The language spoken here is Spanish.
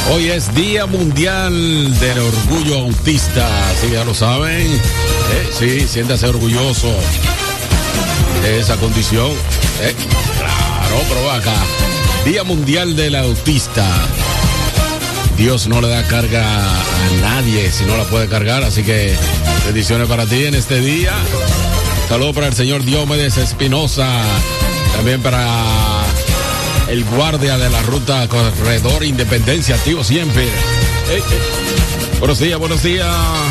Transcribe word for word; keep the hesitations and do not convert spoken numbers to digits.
Hoy es Día Mundial del Orgullo Autista, así ya lo saben. Eh, sí, siéntase orgulloso de esa condición. Eh, claro, pero acá. Día Mundial del Autista. Dios no le da carga a nadie si no la puede cargar, así que bendiciones para ti en este día. Saludos para el señor Diomedes Espinosa, también para el guardia de la ruta Corredor Independencia, activo siempre. Hey, hey. Buenos días, buenos días.